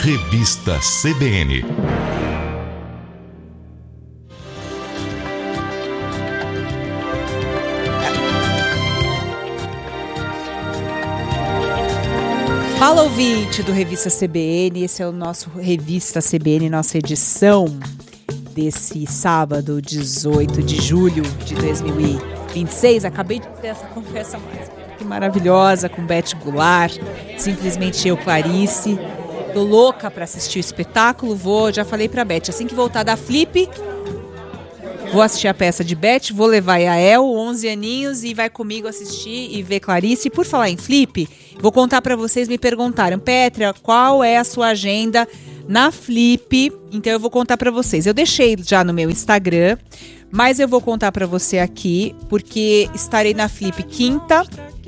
Revista CBN. Fala, ouvinte do Revista CBN, esse é o nosso Revista CBN, nossa edição desse sábado, 18 de julho de 2026. Acabei de ter essa conversa mais que maravilhosa com Beth Goulart, simplesmente eu, Clarice. Tô louca para assistir o espetáculo, já falei pra Beth, assim que voltar da Flip, vou assistir a peça de Beth, vou levar a Yael, 11 aninhos, e vai comigo assistir e ver Clarice. E por falar em Flip, vou contar para vocês, me perguntaram, Pétria, qual é a sua agenda na Flip? Então eu vou contar para vocês. Eu deixei já no meu Instagram, mas eu vou contar para você aqui, porque estarei na Flip quinta,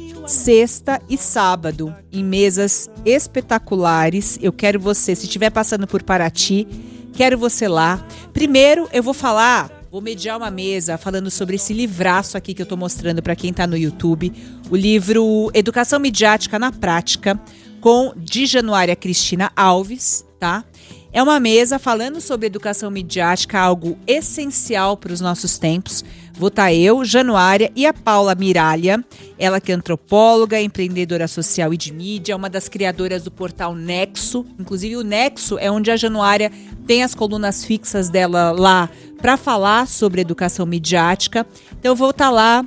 sexta e sábado, em mesas espetaculares. Eu quero você, se estiver passando por Paraty, quero você lá. Primeiro eu vou mediar uma mesa falando sobre esse livraço aqui que eu tô mostrando para quem tá no YouTube, o livro Educação Midiática na Prática, de Januária Cristina Alves, tá? É uma mesa falando sobre educação midiática, algo essencial para os nossos tempos. Vou estar eu, Januária e a Paula Miralha, ela que é antropóloga, empreendedora social e de mídia, uma das criadoras do portal Nexo. Inclusive o Nexo é onde a Januária tem as colunas fixas dela lá para falar sobre educação midiática. Então eu vou estar lá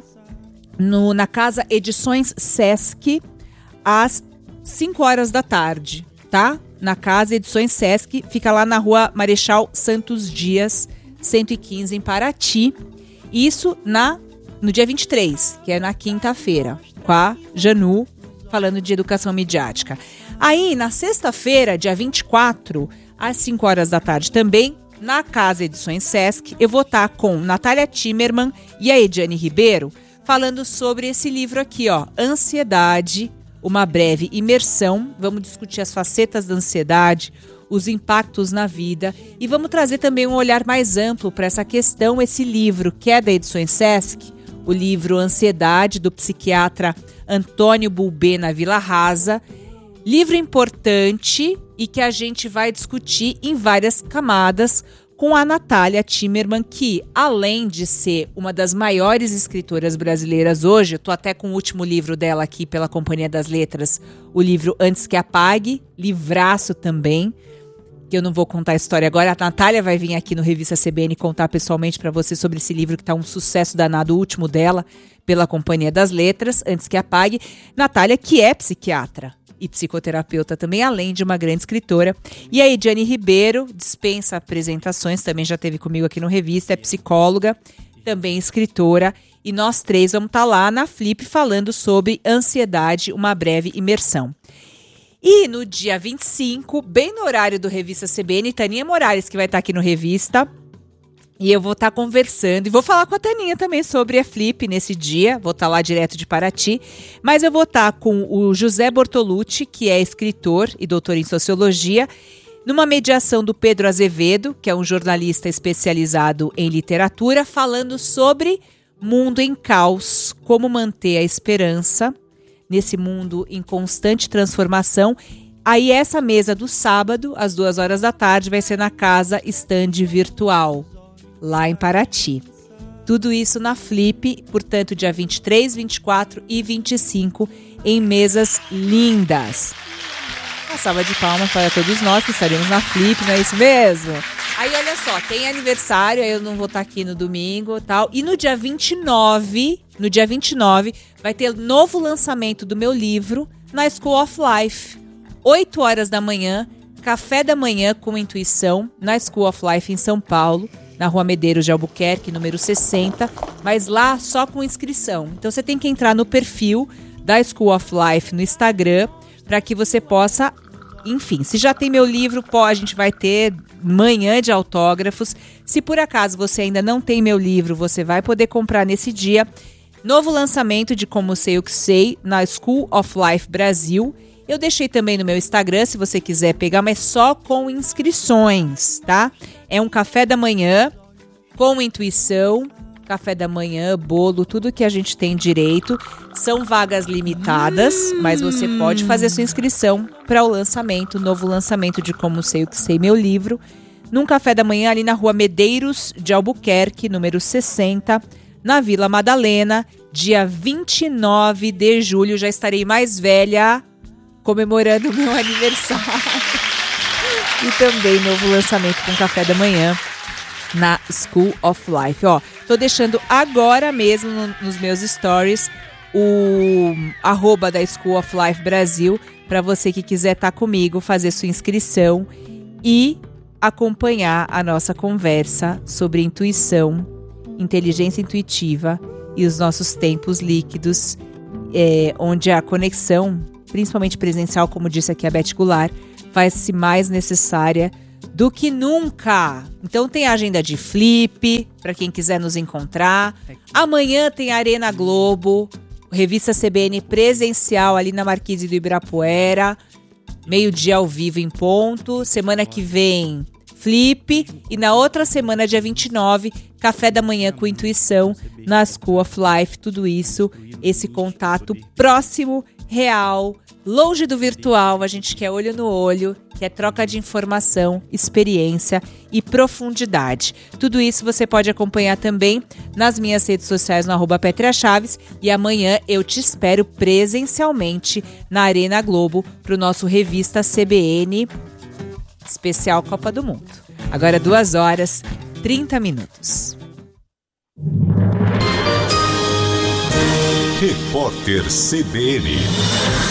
na Casa Edições Sesc às 5 horas da tarde, tá? Na Casa Edições Sesc, fica lá na Rua Marechal Santos Dias, 115, em Paraty. Isso no dia 23, que é na quinta-feira, com a Janu, falando de educação midiática. Aí, na sexta-feira, dia 24, às 5 horas da tarde também, na Casa Edições Sesc, eu vou estar com Natália Timmerman e a Ediane Ribeiro, falando sobre esse livro aqui, ó, Ansiedade, uma breve imersão. Vamos discutir as facetas da ansiedade, os impactos na vida, e vamos trazer também um olhar mais amplo para essa questão, esse livro que é da Edições Sesc, o livro Ansiedade, do psiquiatra Antônio Bulbena Vila Rasa. Livro importante e que a gente vai discutir em várias camadas com a Natália Timmerman, que, além de ser uma das maiores escritoras brasileiras hoje, eu tô até com o último livro dela aqui pela Companhia das Letras, o livro Antes que Apague, livraço também, que eu não vou contar a história agora. A Natália vai vir aqui no Revista CBN contar pessoalmente para você sobre esse livro que tá um sucesso danado, o último dela, pela Companhia das Letras, Antes que Apague. Natália, que é psiquiatra e psicoterapeuta também, além de uma grande escritora. E a Ediane Ribeiro, dispensa apresentações, também já esteve comigo aqui no Revista, é psicóloga, também escritora. E nós três vamos estar lá na Flip falando sobre Ansiedade, uma breve imersão. E no dia 25, bem no horário do Revista CBN, Taninha Moraes, que vai estar aqui no Revista, e eu vou estar conversando, e vou falar com a Taninha também sobre a Flip nesse dia, vou estar lá direto de Paraty, mas eu vou estar com o José Bortolucci, que é escritor e doutor em sociologia, numa mediação do Pedro Azevedo, que é um jornalista especializado em literatura, falando sobre mundo em caos, como manter a esperança nesse mundo em constante transformação. Aí essa mesa do sábado, às 2 horas da tarde, vai ser na Casa Stand Virtual, lá em Paraty. Tudo isso na Flip, portanto, dia 23, 24 e 25, em mesas lindas. Uma salva de palmas para todos nós que estaremos na Flip, não é isso mesmo? Aí, olha só, tem aniversário, aí eu não vou estar aqui no domingo e tal. E no dia 29, vai ter novo lançamento do meu livro na School of Life. 8 horas da manhã, café da manhã com intuição, na School of Life em São Paulo, na Rua Medeiros de Albuquerque, número 60, mas lá só com inscrição. Então você tem que entrar no perfil da School of Life no Instagram para que você possa, enfim, se já tem meu livro, a gente vai ter manhã de autógrafos. Se por acaso você ainda não tem meu livro, você vai poder comprar nesse dia. Novo lançamento de Como Sei o Que Sei na School of Life Brasil. Eu deixei também no meu Instagram, se você quiser pegar, mas só com inscrições, tá? É um café da manhã com intuição, café da manhã, bolo, tudo que a gente tem direito. São vagas limitadas, mas você pode fazer sua inscrição para o lançamento, novo lançamento de Como Sei o Que Sei, meu livro, num café da manhã ali na Rua Medeiros de Albuquerque, número 60, na Vila Madalena, dia 29 de julho. Já estarei mais velha, comemorando o meu aniversário. E também novo lançamento com café da manhã na School of Life. Ó, tô deixando agora mesmo nos meus stories o @ da School of Life Brasil, para você que quiser estar comigo, fazer sua inscrição e acompanhar a nossa conversa sobre intuição, inteligência intuitiva e os nossos tempos líquidos, onde a conexão, principalmente presencial, como disse aqui a Beth Goulart, faz-se mais necessária do que nunca. Então tem a agenda de Flip, para quem quiser nos encontrar. Amanhã tem a Arena Globo, Revista CBN presencial ali na Marquise do Ibirapuera, meio-dia ao vivo em ponto. Semana que vem, Flip. E na outra semana, dia 29, café da manhã com intuição na School of Life. Tudo isso, esse contato próximo, real, longe do virtual. A gente quer olho no olho, quer troca de informação, experiência e profundidade. Tudo isso você pode acompanhar também nas minhas redes sociais no @PetriaChaves. E amanhã eu te espero presencialmente na Arena Globo para o nosso Revista CBN especial Copa do Mundo. Agora 2h30. Repórter CBN.